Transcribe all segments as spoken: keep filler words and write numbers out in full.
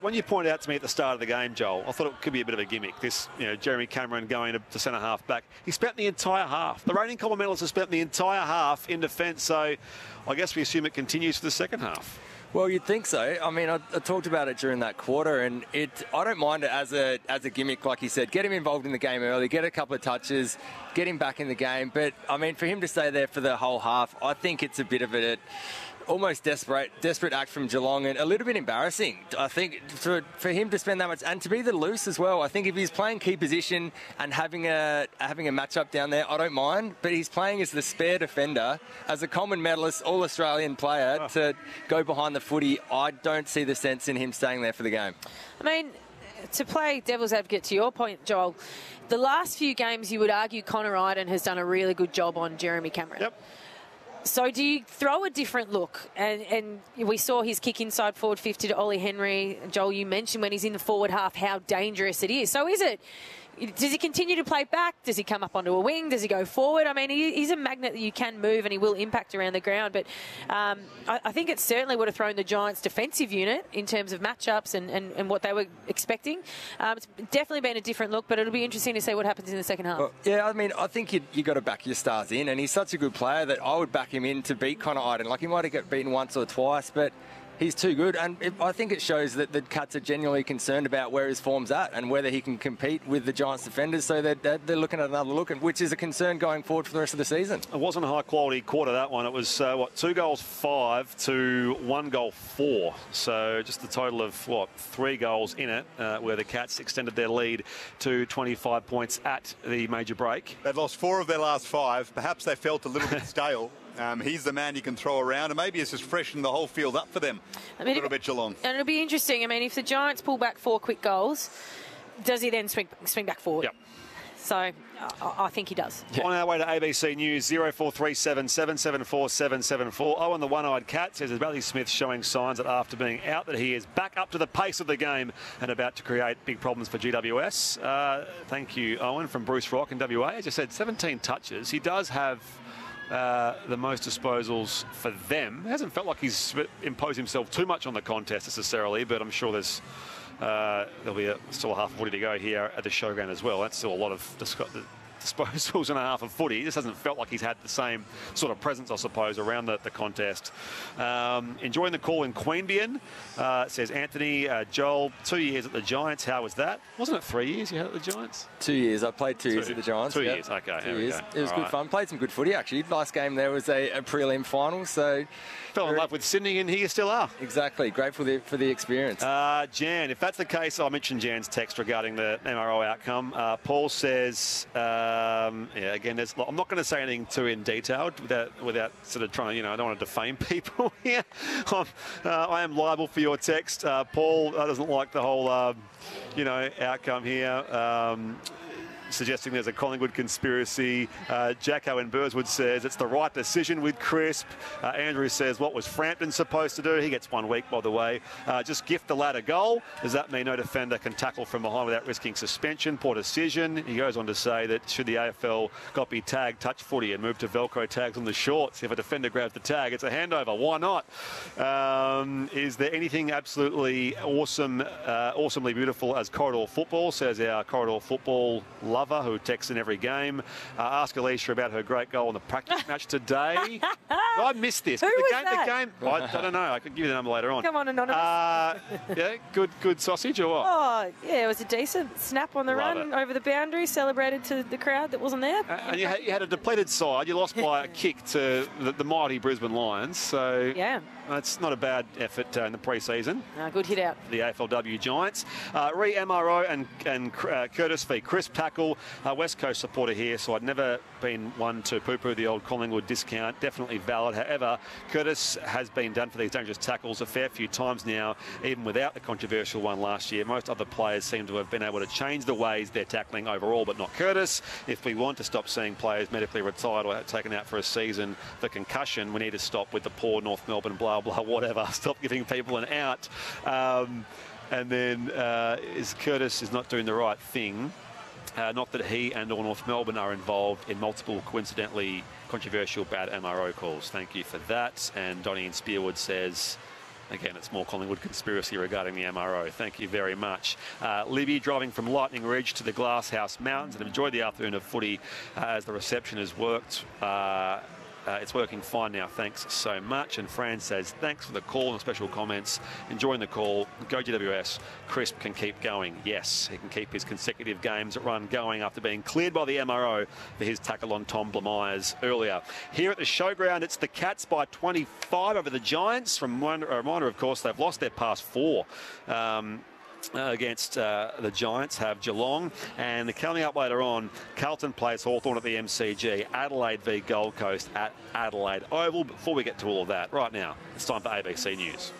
When you pointed out to me at the start of the game, Joel, I thought it could be a bit of a gimmick. This, you know, Jeremy Cameron going to, to centre half back. He spent the entire half. The reigning Common medalist has spent the entire half in defence. So I guess we assume it continues for the second half. Well, you'd think so. I mean, I, I talked about it during that quarter, and it. I don't mind it as a as a gimmick, like you said. Get him involved in the game early, get a couple of touches, get him back in the game. But I mean, for him to stay there for the whole half, I think it's a bit of a almost desperate desperate act from Geelong, and a little bit embarrassing. I think for for him to spend that much and to be the loose as well. I think if he's playing key position and having a having a matchup down there, I don't mind. But he's playing as the spare defender, as a common medalist, all Australian player oh. to go behind the footy. I don't see the sense in him staying there for the game. I mean, to play devil's advocate to your point, Joel, the last few games you would argue Connor Idun has done a really good job on Jeremy Cameron. Yep. So do you throw a different look? And, and we saw his kick inside forward fifty to Ollie Henry. Joel, you mentioned when he's in the forward half how dangerous it is. So is it... Does he continue to play back? Does he come up onto a wing? Does he go forward? I mean, he, he's a magnet that you can move and he will impact around the ground. But um, I, I think it certainly would have thrown the Giants' defensive unit in terms of matchups and, and, and what they were expecting. Um, it's definitely been a different look, but it'll be interesting to see what happens in the second half. Well, yeah, I mean, I think you you got to back your stars in, and he's such a good player that I would back him in to beat Connor Idun. Like, he might have got beaten once or twice, but he's too good, and it, I think it shows that the Cats are genuinely concerned about where his form's at and whether he can compete with the Giants defenders, so that they're, they're looking at another look, which is a concern going forward for the rest of the season. It wasn't a high-quality quarter, that one. It was, uh, what, two goals, five to one goal, four. So just a total of, what, three goals in it, uh, where the Cats extended their lead to twenty-five points at the major break. They've lost four of their last five. Perhaps they felt a little bit stale. Um, he's the man you can throw around, and maybe it's just freshened the whole field up for them I mean, a little bit Geelong. And it'll be interesting. I mean, if the Giants pull back four quick goals, does he then swing, swing back forward? Yep. So I, I think he does. Yeah. On our way to A B C News, zero four three seven, seven seven four, seven seven four. Oh, and the one-eyed cat says Bradley Smith showing signs that after being out that he is back up to the pace of the game and about to create big problems for G W S. Uh, thank you, Owen, from Bruce Rock in W A. As I said, seventeen touches. He does have Uh, the most disposals for them. It hasn't felt like he's imposed himself too much on the contest necessarily, but I'm sure there's uh, there'll be a, still a half of footy to go here at the showground as well. That's still a lot of disposals and a half of footy. He just hasn't felt like he's had the same sort of presence, I suppose, around the, the contest. Um, enjoying the call in Queanbeyan, uh, says Anthony. uh, Joel, two years at the Giants. How was that? Wasn't it three years you had at the Giants? Two years. I played two, two. years at the Giants. Two yep. years, okay. Two years. Go. It was All good right. fun. Played some good footy, actually. Last game there was a, a prelim final, so... Fell in love with Sydney, and here you still are. Exactly. Grateful for the, for the experience. Uh, Jan, if that's the case, I mentioned Jan's text regarding the M R O outcome. Uh, Paul says, um, yeah, again, there's, I'm not going to say anything too in detail without, without sort of trying to, you know, I don't want to defame people here. I'm, uh, I am liable for your text. Uh, Paul uh, doesn't like the whole, um, you know, outcome here. Um, suggesting there's a Collingwood conspiracy. Uh, Jacko in Burswood says it's the right decision with Crisp. Uh, Andrew says, what was Frampton supposed to do? He gets one week, by the way. Uh, just gift the lad a goal. Does that mean no defender can tackle from behind without risking suspension? Poor decision. He goes on to say that should the A F L copy tag touch footy and move to Velcro tags on the shorts, if a defender grabs the tag, it's a handover. Why not? Um, is there anything absolutely awesome, uh, awesomely beautiful as corridor football, says our corridor football lover who texts in every game. Uh, ask Alicia about her great goal in the practice match today. I missed this. Who the was game, that? The game, I, I don't know. I could give you the number later on. Come on, Anonymous. Uh, yeah, good good sausage or what? Oh, yeah, it was a decent snap on the Love run it. over the boundary, celebrated to the crowd that wasn't there. Uh, and you had, you had a depleted side. You lost by a kick to the, the mighty Brisbane Lions. So Yeah. that's not a bad effort uh, in the pre-season. Uh, good hit out. The A F L W Giants. Uh, re M R O and, and uh, Curtis v. Crisp tackle. Uh, West Coast supporter here, so I'd never been one to poo-poo the old Collingwood discount. Definitely valid. However, Curtis has been done for these dangerous tackles a fair few times now, even without the controversial one last year. Most other players seem to have been able to change the ways they're tackling overall, but not Curtis. If we want to stop seeing players medically retired or taken out for a season for concussion, we need to stop with the poor North Melbourne blah, blah, whatever. Stop giving people an out. Um, and then uh, is Curtis is not doing the right thing. Uh, not that he and or North Melbourne are involved in multiple, coincidentally controversial bad M R O calls. Thank you for that. And Donnie in Spearwood says, Again, it's more Collingwood conspiracy regarding the M R O. Thank you very much. Uh, Libby driving from Lightning Ridge to the Glasshouse Mountains and enjoyed the afternoon of footy uh, as the reception has worked. Uh, Uh, it's working fine now, thanks so much. And Fran says, thanks for the call and special comments. Enjoying the call. Go G W S. Crisp can keep going. Yes, he can keep his consecutive games run going after being cleared by the M R O for his tackle on Tom Blamires earlier. Here at the showground, it's the Cats by twenty-five over the Giants. From one, a reminder, of course, they've lost their past four. Um, Uh, against uh, the Giants have Geelong, and coming up later on, Carlton plays Hawthorn at the M C G, Adelaide v Gold Coast at Adelaide Oval. Before we get to all of that, right now, it's time for A B C News.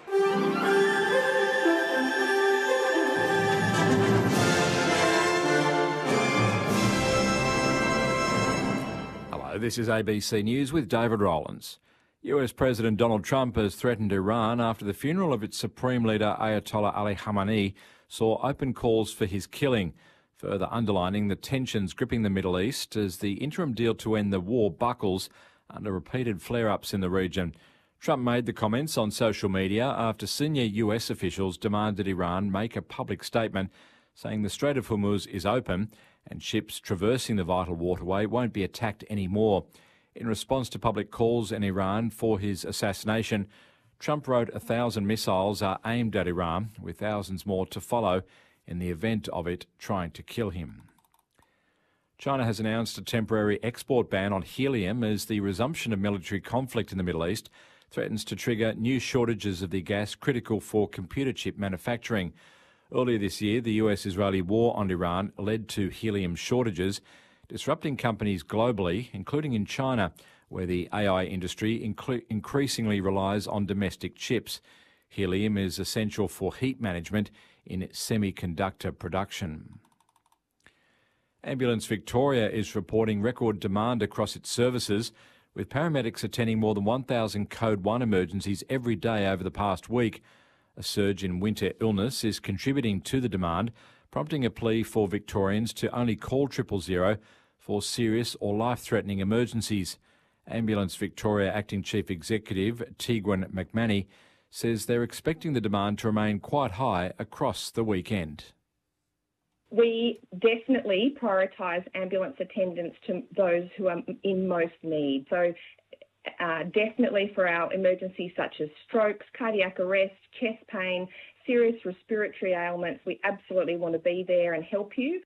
Hello, this is A B C News with David Rowlands. U S President Donald Trump has threatened Iran after the funeral of its supreme leader Ayatollah Ali Khamenei saw open calls for his killing, further underlining the tensions gripping the Middle East as the interim deal to end the war buckles under repeated flare-ups in the region. Trump made the comments on social media after senior U S officials demanded Iran make a public statement saying the Strait of Hormuz is open and ships traversing the vital waterway won't be attacked anymore. In response to public calls in Iran for his assassination, Trump wrote a thousand missiles are aimed at Iran, with thousands more to follow in the event of it trying to kill him. China has announced a temporary export ban on helium as the resumption of military conflict in the Middle East threatens to trigger new shortages of the gas critical for computer chip manufacturing. Earlier this year, the U S-Israeli war on Iran led to helium shortages, disrupting companies globally, including in China, where the A I industry incre- increasingly relies on domestic chips. Helium is essential for heat management in semiconductor production. Ambulance Victoria is reporting record demand across its services, with paramedics attending more than one thousand Code one emergencies every day over the past week. A surge in winter illness is contributing to the demand, prompting a plea for Victorians to only call triple zero for serious or life-threatening emergencies. Ambulance Victoria Acting Chief Executive Tegan McManey says they're expecting the demand to remain quite high across the weekend. We definitely prioritise ambulance attendance to those who are in most need. So uh, definitely for our emergencies such as strokes, cardiac arrest, chest pain, serious respiratory ailments, we absolutely want to be there and help you.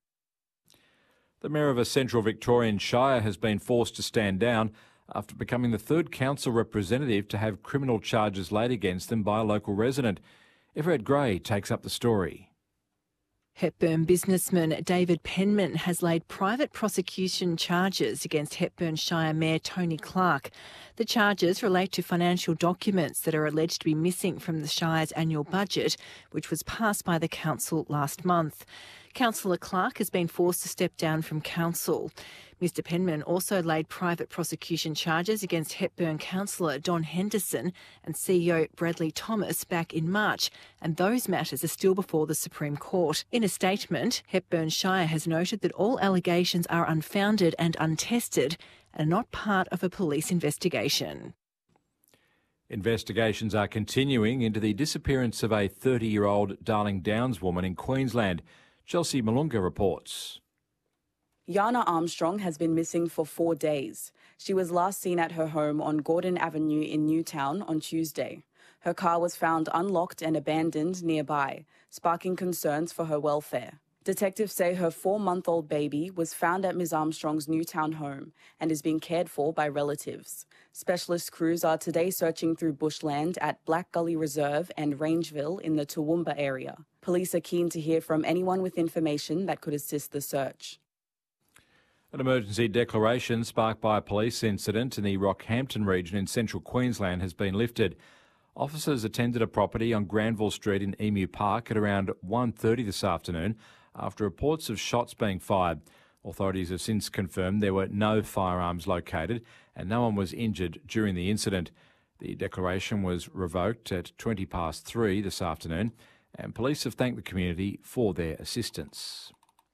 The Mayor of a central Victorian shire has been forced to stand down after becoming the third council representative to have criminal charges laid against them by a local resident. Everett Gray takes up the story. Hepburn businessman David Penman has laid private prosecution charges against Hepburn Shire Mayor Tony Clark. The charges relate to financial documents that are alleged to be missing from the Shire's annual budget, which was passed by the council last month. Councillor Clark has been forced to step down from council. Mister Penman also laid private prosecution charges against Hepburn councillor Don Henderson and C E O Bradley Thomas back in March, and those matters are still before the Supreme Court. In a statement, Hepburn Shire has noted that all allegations are unfounded and untested and are not part of a police investigation. Investigations are continuing into the disappearance of a thirty-year-old Darling Downs woman in Queensland. Chelsea Malunga reports. Yana Armstrong has been missing for four days. She was last seen at her home on Gordon Avenue in Newtown on Tuesday. Her car was found unlocked and abandoned nearby, sparking concerns for her welfare. Detectives say her four-month-old baby was found at Miz Armstrong's Newtown home and is being cared for by relatives. Specialist crews are today searching through bushland at Black Gully Reserve and Rangeville in the Toowoomba area. Police are keen to hear from anyone with information that could assist the search. An emergency declaration sparked by a police incident in the Rockhampton region in central Queensland has been lifted. Officers attended a property on Granville Street in Emu Park at around one thirty this afternoon after reports of shots being fired. Authorities have since confirmed there were no firearms located and no one was injured during the incident. The declaration was revoked at twenty past three this afternoon, and police have thanked the community for their assistance.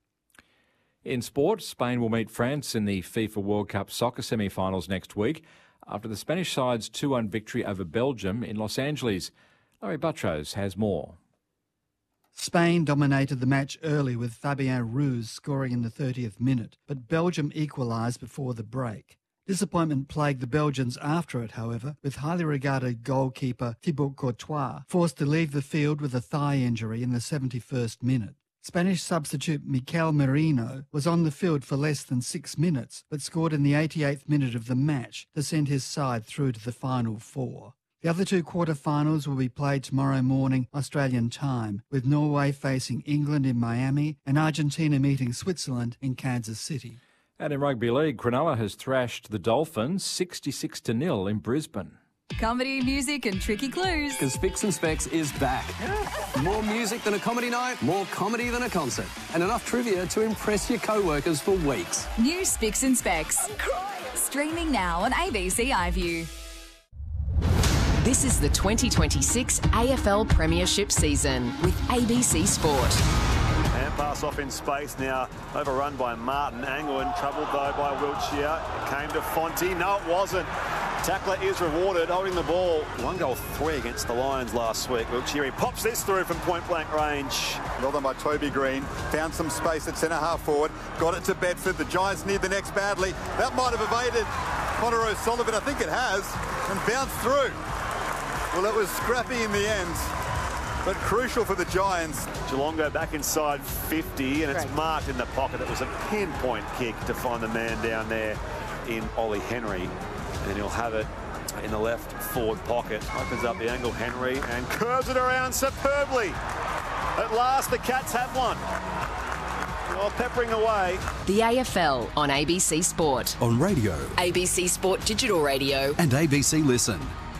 In sport, Spain will meet France in the FIFA World Cup soccer semi-finals next week after the Spanish side's two one victory over Belgium in Los Angeles. Larry Buttrose has more. Spain dominated the match early with Fabien Ruiz scoring in the thirtieth minute, but Belgium equalised before the break. Disappointment plagued the Belgians after it, however, with highly regarded goalkeeper Thibaut Courtois forced to leave the field with a thigh injury in the seventy-first minute. Spanish substitute Mikel Merino was on the field for less than six minutes, but scored in the eighty-eighth minute of the match to send his side through to the final four. The other two quarter-finals will be played tomorrow morning Australian time, with Norway facing England in Miami and Argentina meeting Switzerland in Kansas City. And in rugby league, Cronulla has thrashed the Dolphins sixty-six to nil in Brisbane. Comedy, music and tricky clues. Because Spicks and Specs is back. Yeah. More music than a comedy night, more comedy than a concert, and enough trivia to impress your co-workers for weeks. New Spicks and Specs. I'm crying. Streaming now on A B C iView. This is the twenty twenty-six A F L Premiership season with A B C Sport. And pass off in space now, overrun by Martin. Angwin troubled though by Wiltshire. Came to Fonte. No, it wasn't. Tackler is rewarded, holding the ball. One goal three against the Lions last week. Wiltshire, he pops this through from point-blank range. Well done by Toby Green. Found some space at centre-half forward. Got it to Bedford. The Giants need the next badly. That might have evaded Connor O'Sullivan. I think it has. And bounced through. Well, it was scrappy in the end, but crucial for the Giants. Geelong go back inside fifty, and it's Great. marked in the pocket. It was a pinpoint kick to find the man down there in Ollie Henry. And he'll have it in the left forward pocket. Opens up the angle, Henry, and curves it around superbly. At last, the Cats have one. Well, peppering away. The A F L on A B C Sport. On radio. A B C Sport Digital Radio. And A B C Listen.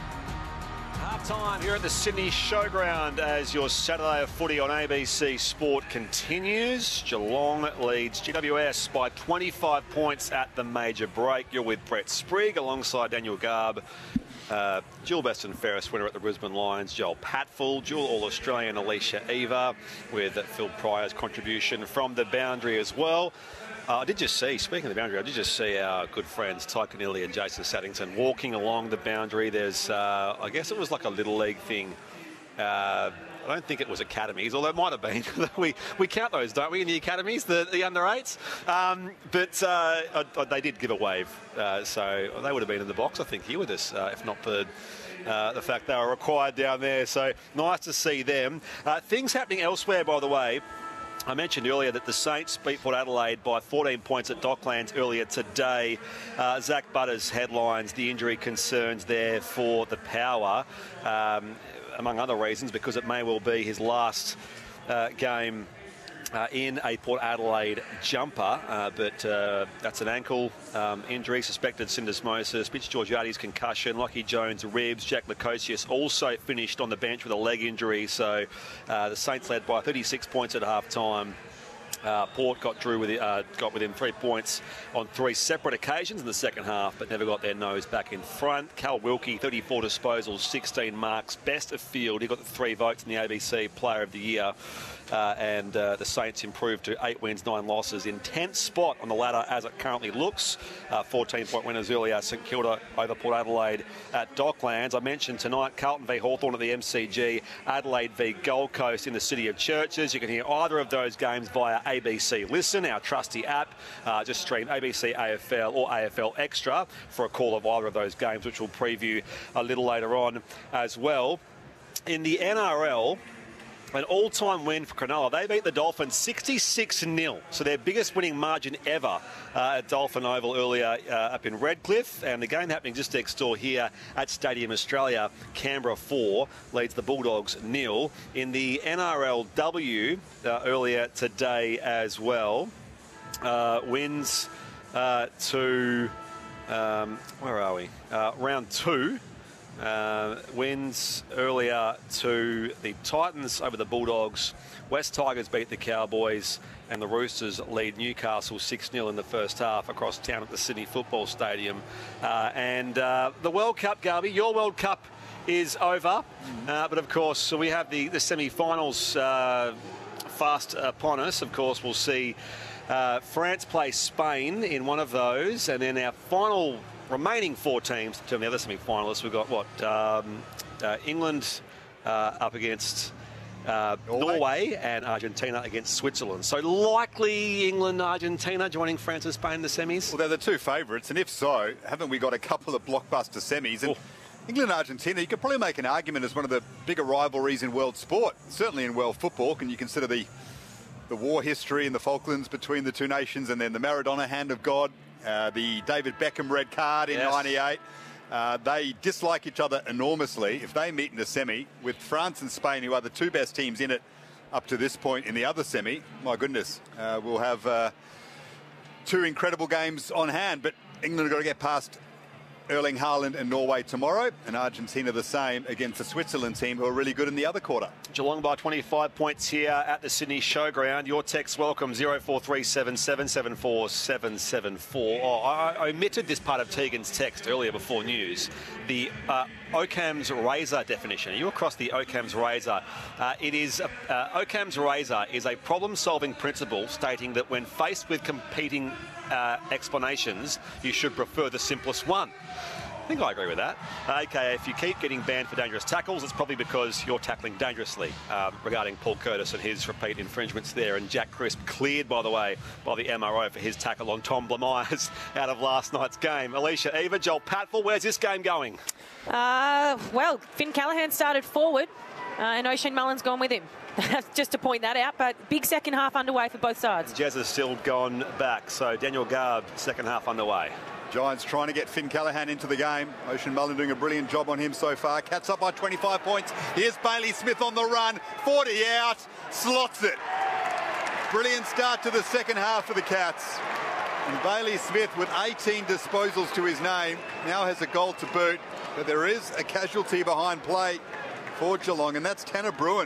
Time here at the Sydney Showground as your Saturday of footy on A B C Sport continues. Geelong leads G W S by twenty-five points at the major break. You're with Brett Sprigg alongside Daniel Garb, uh, dual best and fairest winner at the Brisbane Lions, Joel Patfull, dual All-Australian Alicia Eva, with Phil Pryor's contribution from the boundary as well. Uh, I did just see, speaking of the boundary, I did just see our good friends Ty Connelly and Jason Saddington walking along the boundary. There's, uh, I guess it was like a Little League thing. Uh, I don't think it was academies, although it might have been. we we count those, don't we, in the academies, the, the under eights? Um, but uh, I, I, they did give a wave, uh, so they would have been in the box, I think, here with us, uh, if not for uh, the fact they were required down there. So nice to see them. Uh, things happening elsewhere, by the way. I mentioned earlier that the Saints beat Port Adelaide by fourteen points at Docklands earlier today. Uh, Zach Butters headlines the injury concerns there for the Power, um, among other reasons, because it may well be his last uh, game Uh, in a Port Adelaide jumper, uh, but uh, that's an ankle um, injury, suspected syndesmosis. Mitch Georgiades concussion, Lockie Jones ribs, Jack Lukosius also finished on the bench with a leg injury. So uh, the Saints led by thirty-six points at half time. Uh, Port got drew with uh, got within three points on three separate occasions in the second half, but never got their nose back in front. Cal Wilkie, thirty-four disposals, sixteen marks, best of field. He got the three votes in the A B C Player of the Year. Uh, and uh, the Saints improved to eight wins, nine losses. In tenth spot on the ladder as it currently looks. Uh, fourteen-point winners earlier, St Kilda over Port Adelaide at Docklands. I mentioned tonight Carlton v Hawthorn at the M C G, Adelaide v Gold Coast in the City of Churches. You can hear either of those games via A B C Listen, our trusty app. Uh, just stream A B C A F L or A F L Extra for a call of either of those games, which we'll preview a little later on as well. In the N R L, an all-time win for Cronulla. They beat the Dolphins sixty-six nil, so their biggest winning margin ever uh, at Dolphin Oval earlier uh, up in Redcliffe. And the game happening just next door here at Stadium Australia, Canberra four leads the Bulldogs nil. In the N R L W uh, earlier today as well, uh, wins uh, to, um, where are we? Uh, round two. Uh, wins earlier to the Titans over the Bulldogs. West Tigers beat the Cowboys, and the Roosters lead Newcastle six nil in the first half across town at the Sydney Football Stadium. Uh, and uh, the World Cup, Garby, your World Cup is over. Uh, but of course, we have the, the semi-finals uh, fast upon us. Of course, we'll see uh, France play Spain in one of those, and then our final remaining four teams to the other semi-finalists. We've got what um, uh, England uh, up against uh, Norway. Norway and Argentina against Switzerland. So likely England, Argentina joining France and Spain in the semis. Well, they're the two favourites, and if so, haven't we got a couple of blockbuster semis? And oh. England and Argentina, you could probably make an argument as one of the bigger rivalries in world sport, certainly in world football. Can you consider the the war history in the Falklands between the two nations, and then the Maradona hand of God, uh, the David Beckham red card in yes. ninety-eight. Uh, they dislike each other enormously. If they meet in a semi with France and Spain, who are the two best teams in it up to this point in the other semi, my goodness, uh, we'll have uh, two incredible games on hand. But England have got to get past Erling Haaland and Norway tomorrow, and Argentina the same against the Switzerland team, who are really good in the other quarter. Geelong by twenty-five points here at the Sydney Showground. Your text welcome zero four three seven seven seven four seven seven four. Oh, I, I omitted this part of Tegan's text earlier before news. The uh, Occam's razor definition. Are you across the Occam's razor? Uh, it is uh, Occam's razor is a problem-solving principle stating that when faced with competing uh, explanations, you should prefer the simplest one. I think I agree with that. Uh, okay, if you keep getting banned for dangerous tackles, it's probably because you're tackling dangerously. Um, regarding Paul Curtis and his repeat infringements there, and Jack Crisp cleared, by the way, by the M R O for his tackle on Tom Blamires out of last night's game. Alicia Eva, Joel Patfull, where's this game going? Uh, well, Finn Callaghan started forward, uh, and O'Shane Mullen's gone with him. Just to point that out, but big second half underway for both sides. Jazz has still gone back, so Daniel Garb, second half underway. Giants trying to get Finn Callaghan into the game. O'Shane Mullen doing a brilliant job on him so far. Cats up by twenty-five points. Here's Bailey Smith on the run. forty out. Slots it. Brilliant start to the second half for the Cats. And Bailey Smith, with eighteen disposals to his name, now has a goal to boot. But there is a casualty behind play for Geelong, and that's Tanner Bruin.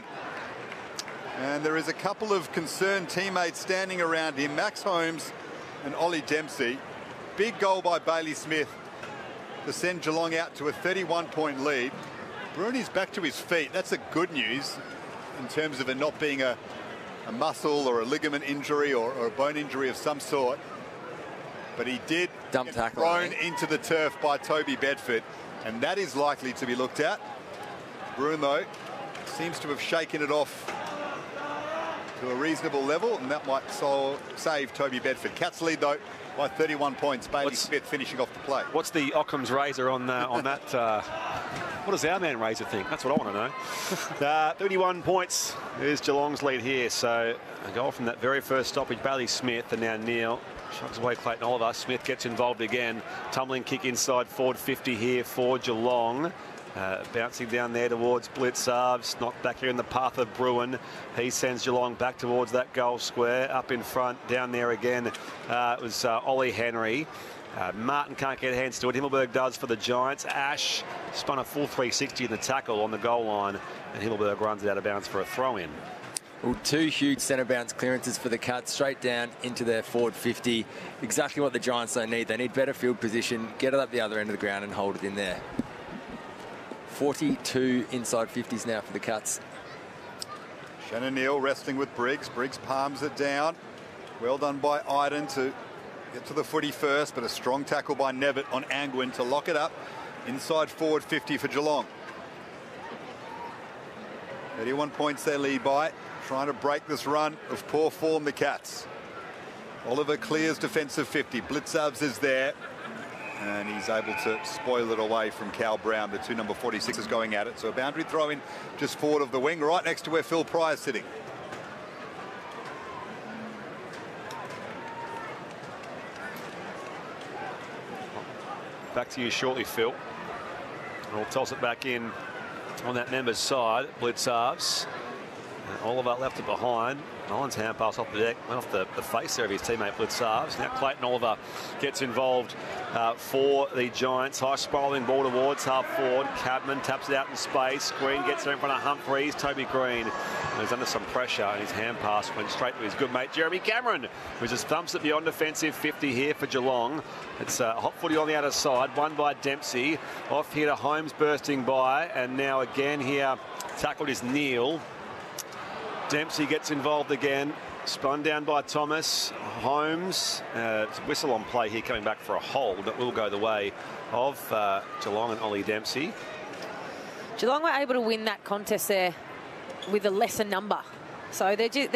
And there is a couple of concerned teammates standing around him, Max Holmes and Ollie Dempsey. Big goal by Bailey Smith to send Geelong out to a thirty-one point lead. Bruini's back to his feet. That's a good news in terms of it not being a, a muscle or a ligament injury or, or a bone injury of some sort. But he did Dump get tackle, thrown into the turf by Toby Bedford, and that is likely to be looked at. Bruin, though, seems to have shaken it off to a reasonable level, and that might solve, save Toby Bedford. Cats lead, though, by thirty-one points. Bailey What's, Smith finishing off the play. What's the Occam's razor on uh, on that? Uh, what does our man Razor think? That's what I want to know. uh, thirty-one points is Geelong's lead here. So a goal from that very first stoppage. Bailey Smith, and now Neil shocks away Clayton Oliver. Smith gets involved again. Tumbling kick inside forward fifty here for Geelong. Uh, bouncing down there towards Blitzarves, knocked back here in the path of Bruin. He sends Geelong back towards that goal square. Up in front, down there again. Uh, it was uh, Ollie Henry. Uh, Martin can't get hands to it. Himmelberg does for the Giants. Ash spun a full three sixty in the tackle on the goal line, and Himmelberg runs it out of bounds for a throw-in. Well, two huge centre bounce clearances for the Cats, straight down into their forward fifty. Exactly what the Giants don't need. They need better field position, get it up the other end of the ground and hold it in there. forty-two inside fifties now for the Cats. Shannon Neal wrestling with Briggs. Briggs palms it down. Well done by Iden to get to the footy first, but a strong tackle by Nevitt on Angwin to lock it up inside forward fifty for Geelong. thirty-one points they lead by, trying to break this run of poor form, the Cats. Oliver clears defensive fifty. Blitzarves is there, and he's able to spoil it away from Cal Brown. The two number forty-sixes going at it. So a boundary throw in just forward of the wing, right next to where Phil Pryor's sitting. Back to you shortly, Phil. And we'll toss it back in on that member's side. Blitzarves. And Oliver left it behind. Nolan's hand pass off the deck, went off the, the face there of his teammate Blitzarves. Now Clayton Oliver gets involved uh, for the Giants. High spiralling ball towards half forward. Cadman taps it out in space. Green gets there in front of Humphreys. Toby Green is under some pressure, and his hand pass went straight to his good mate Jeremy Cameron, who just thumps it beyond defensive fifty here for Geelong. It's a uh, hot footy on the outer side, won by Dempsey. Off here to Holmes bursting by, and now again here tackled is Neal. Dempsey gets involved again. Spun down by Thomas. Holmes. Uh, it's a whistle on play here coming back for a hold that will go the way of uh, Geelong and Ollie Dempsey. Geelong were able to win that contest there with a lesser number. So they're just,